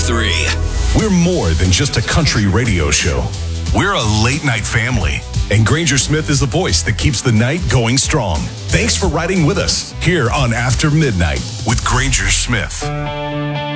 102.3. We're more than just a country radio show. We're a late night family. And Granger Smith is the voice that keeps the night going strong. Thanks for riding with us here on After Midnight with Granger Smith.